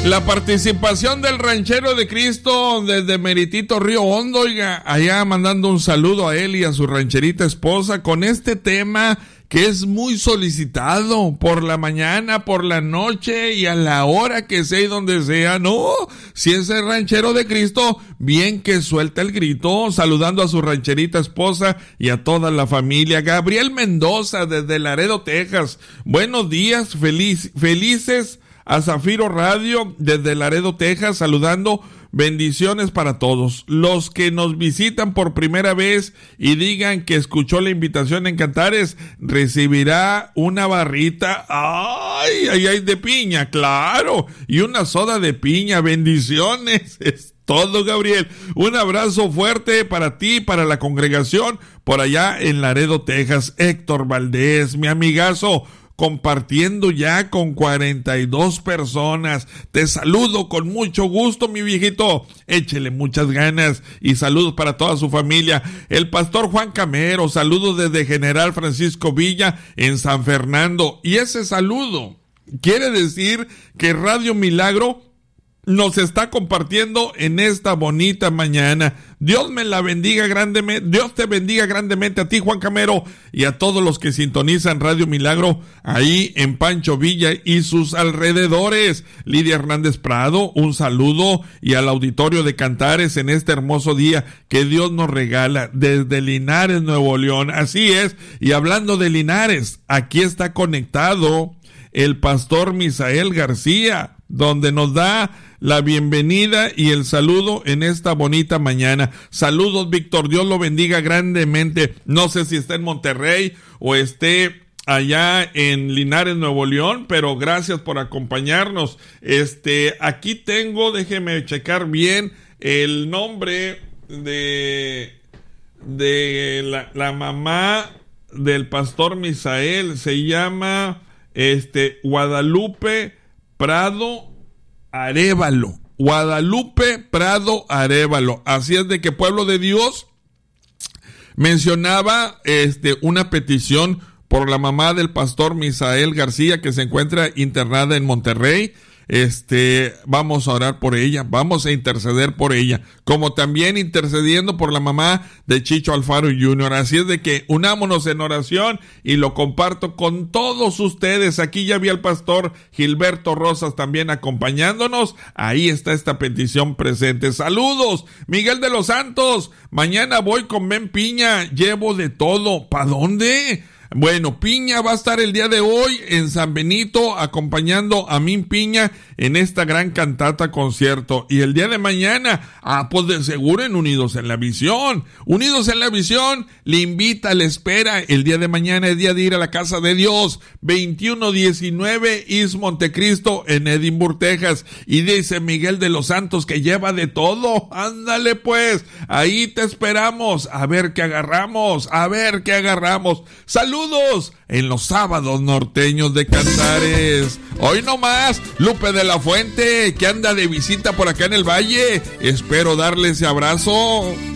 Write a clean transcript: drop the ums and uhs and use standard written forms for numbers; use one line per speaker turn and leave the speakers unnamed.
La participación del Ranchero de Cristo desde Meritito Río Hondo, oiga, allá mandando un saludo a él y a su rancherita esposa con este tema que es muy solicitado por la mañana, por la noche y a la hora que sea y donde sea. No, si es el Ranchero de Cristo, bien que suelta el grito, saludando a su rancherita esposa y a toda la familia. Gabriel Mendoza desde Laredo, Texas. Buenos días, felices a Zafiro Radio desde Laredo, Texas, saludando. Bendiciones para todos. Los que nos visitan por primera vez y digan que escuchó la invitación en Cantares, recibirá una barrita, ay, de piña, claro, y una soda de piña. Bendiciones. Es todo, Gabriel. Un abrazo fuerte para ti, para la congregación por allá en Laredo, Texas. Héctor Valdés, mi amigazo, compartiendo ya con 42 personas. Te saludo con mucho gusto, mi viejito. Échele muchas ganas y saludos para toda su familia. El pastor Juan Camero, saludos desde General Francisco Villa en San Fernando. Y ese saludo quiere decir que Radio Milagro nos está compartiendo en esta bonita mañana. Dios me la bendiga grandemente. Dios te bendiga grandemente a ti, Juan Camero, y a todos los que sintonizan Radio Milagro ahí en Pancho Villa y sus alrededores. Lidia Hernández Prado, un saludo, y al auditorio de Cantares en este hermoso día que Dios nos regala desde Linares, Nuevo León. Así es, y hablando de Linares, aquí está conectado el pastor Misael García, donde nos da la bienvenida y el saludo en esta bonita mañana. Saludos, Víctor, Dios lo bendiga grandemente. No sé si está en Monterrey o esté allá en Linares, Nuevo León, pero gracias por acompañarnos. Aquí tengo, déjeme checar bien el nombre de la mamá del pastor Misael. Se llama Guadalupe Prado Arévalo. Guadalupe Prado Arévalo. Así es de que, pueblo de Dios, mencionaba una petición por la mamá del pastor Misael García, que se encuentra internada en Monterrey. Vamos a orar por ella, vamos a interceder por ella, como también intercediendo por la mamá de Chicho Alfaro Jr. Así es de que unámonos en oración y lo comparto con todos ustedes. Aquí ya vi al pastor Gilberto Rosas también acompañándonos. Ahí está esta petición presente. Saludos, Miguel de los Santos. Mañana voy con Ben Piña, llevo de todo. ¿Para dónde? Bueno, Piña va a estar el día de hoy en San Benito acompañando a Min Piña en esta gran cantata concierto. Y el día de mañana, pues de seguro en Unidos en la Visión. Unidos en la Visión le invita, le espera. El día de mañana es día de ir a la casa de Dios. 2119 East Montecristo en Edimburgo, Texas. Y dice Miguel de los Santos que lleva de todo. Ándale pues, ahí te esperamos. A ver qué agarramos, Saludos en los sábados norteños de Cantares. Hoy nomás, Lupe de la Fuente, que anda de visita por acá en el valle. Espero darle ese abrazo.